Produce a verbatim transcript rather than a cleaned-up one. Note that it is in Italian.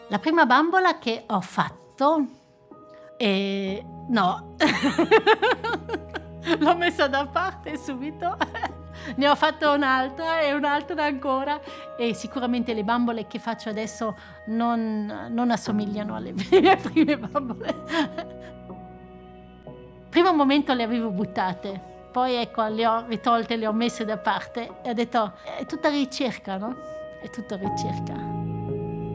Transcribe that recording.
La prima bambola che ho fatto, eh, no, l'ho messa da parte subito. Ne ho fatto un'altra e un'altra ancora, e sicuramente le bambole che faccio adesso non, non assomigliano alle mie prime bambole. Primo momento le avevo buttate, poi ecco le ho ritolte, le ho messe da parte e ho detto è tutta ricerca, no? È tutta ricerca.